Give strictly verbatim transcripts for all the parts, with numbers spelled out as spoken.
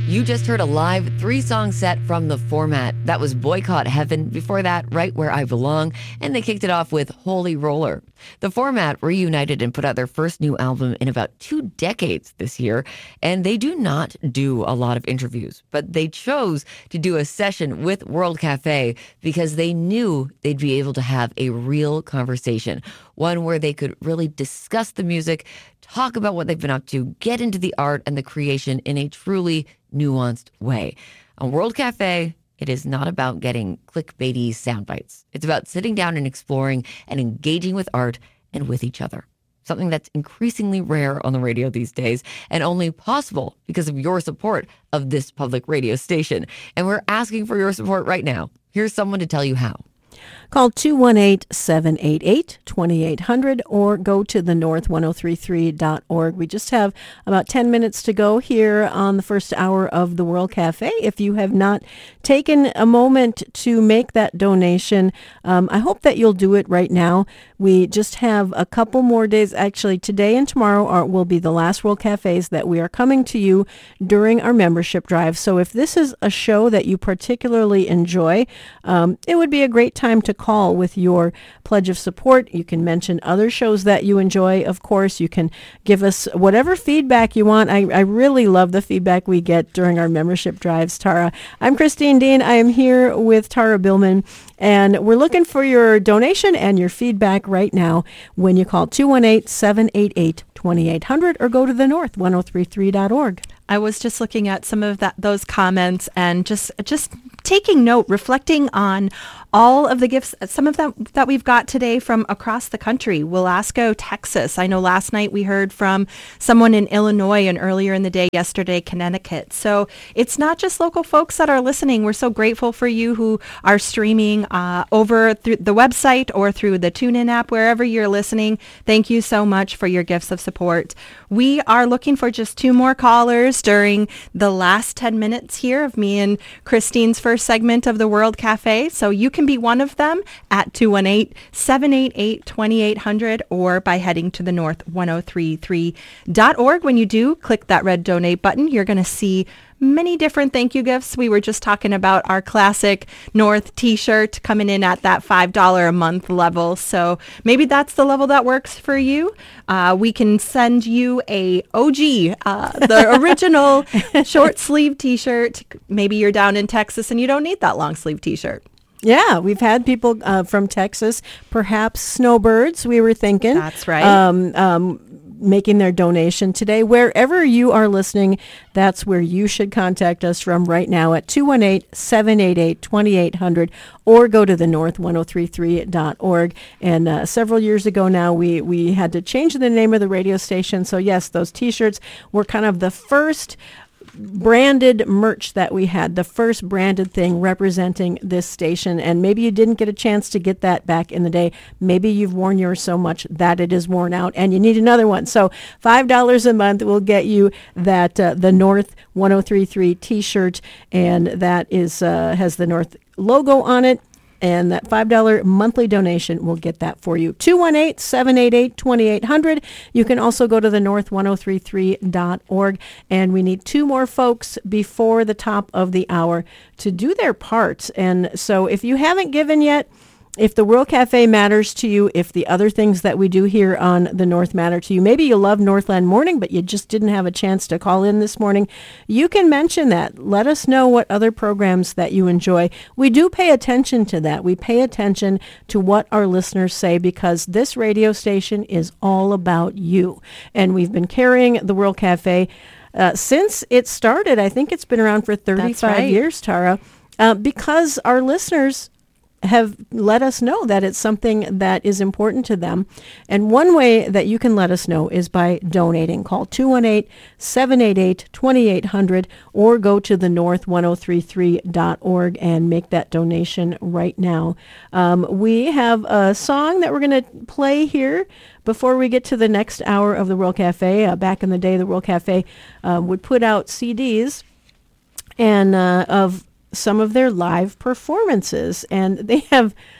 You just heard a live three-song set from The Format. That was Boycott Heaven. Before that, Right Where I Belong. And they kicked it off with Holy Roller. The Format reunited and put out their first new album in about two decades this year. And they do not do a lot of interviews, but they chose to do a session with World Cafe because they knew they'd be able to have a real conversation, one where they could really discuss the music, talk about what they've been up to, get into the art and the creation in a truly nuanced way. On World Cafe, it is not about getting clickbaity sound bites. It's about sitting down and exploring and engaging with art and with each other. Something that's increasingly rare on the radio these days and only possible because of your support of this public radio station. And we're asking for your support right now. Here's someone to tell you how. Call two one eight, seven eight eight, two eight zero zero or go to the north ten thirty-three dot org. We just have about ten minutes to go here on the first hour of the World Cafe. If you have not taken a moment to make that donation, um, I hope that you'll do it right now. We just have a couple more days. Actually, today and tomorrow are, will be the last World Cafes that we are coming to you during our membership drive. So if this is a show that you particularly enjoy, um, it would be a great time to call with your pledge of support. You can mention other shows that you enjoy. Of course, you can give us whatever feedback you want. I, I really love the feedback we get during our membership drives, Tara. I'm Christine Dean. I am here with Tara Billman, and we're looking for your donation and your feedback right now when you call two one eight, seven eight eight, two eight zero zero or go to the north ten thirty-three dot org. I was just looking at some of that those comments and just just taking note, reflecting on all of the gifts, some of them that we've got today from across the country. Willasco, Texas. I know last night we heard from someone in Illinois, and earlier in the day yesterday, Connecticut. So it's not just local folks that are listening. We're so grateful for you who are streaming uh, over through the website or through the TuneIn app, wherever you're listening. Thank you so much for your gifts of support. We are looking for just two more callers during the last ten minutes here of me and Christine's first segment of the World Cafe. So you can be one of them at two one eight, seven eight eight, two eight zero zero or by heading to the north ten thirty-three dot org. When you do, click that red donate button. You're going to see many different thank you gifts. We were just talking about our classic North t-shirt coming in at that five dollars a month level. So maybe that's the level that works for you. Uh, we can send you a O G, uh, the original short sleeve t-shirt. Maybe you're down in Texas and you don't need that long sleeve t-shirt. Yeah, we've had people uh, from Texas, perhaps snowbirds, we were thinking. That's right. Um, um, making their donation today. Wherever you are listening, that's where you should contact us from right now at two one eight, seven eight eight, two eight zero zero or go to the north ten thirty-three dot org. And uh, several years ago now, we, we had to change the name of the radio station. So yes, those T-shirts were kind of the first branded merch that we had, the first branded thing representing this station. And maybe you didn't get a chance to get that back in the day. Maybe you've worn yours so much that it is worn out and you need another one. So five dollars a month will get you that uh, the North ten thirty-three t-shirt, and that is uh, has the North logo on it. And that five dollars monthly donation will get that for you. two one eight, seven eight eight, two eight zero zero. You can also go to the north ten thirty-three dot org. And we need two more folks before the top of the hour to do their parts. And so if you haven't given yet, if the World Cafe matters to you, if the other things that we do here on the North matter to you, maybe you love Northland Morning, but you just didn't have a chance to call in this morning, you can mention that. Let us know what other programs that you enjoy. We do pay attention to that. We pay attention to what our listeners say because this radio station is all about you. And we've been carrying the World Cafe uh, since it started. I think it's been around for thirty-five right. years, Tara, uh, because our listeners have let us know that it's something that is important to them. And one way that you can let us know is by donating. Call two one eight, seven eight eight, two eight zero zero or go to the north ten thirty-three dot org and make that donation right now. Um, we have a song that we're going to play here before we get to the next hour of the World Cafe. Uh, back in the day, the World Cafe uh, would put out C Ds and uh, of some of their live performances, and they have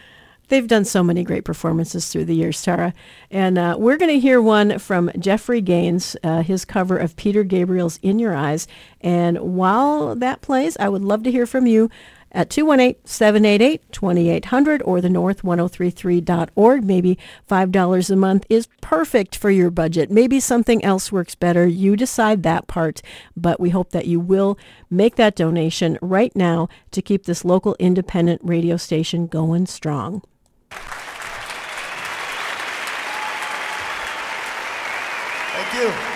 They've done so many great performances through the years, Tara. And uh, we're going to hear one from Jeffrey Gaines, uh, his cover of Peter Gabriel's In Your Eyes. And while that plays, I would love to hear from you at two one eight, seven eight eight, two eight zero zero or the north ten thirty-three dot org. Maybe five dollars a month is perfect for your budget. Maybe something else works better. You decide that part. But we hope that you will make that donation right now to keep this local independent radio station going strong. Thank you.